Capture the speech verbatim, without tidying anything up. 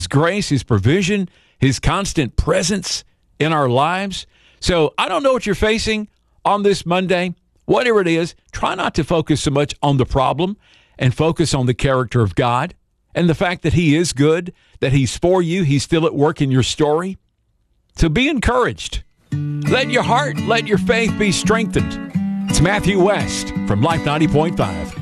His grace, His provision, His constant presence in our lives. So I don't know what you're facing on this Monday. Whatever it is, try not to focus so much on the problem and focus on the character of God and the fact that He is good, that He's for you, He's still at work in your story. So be encouraged. Let your heart, let your faith be strengthened. It's Matthew West from Life ninety point five.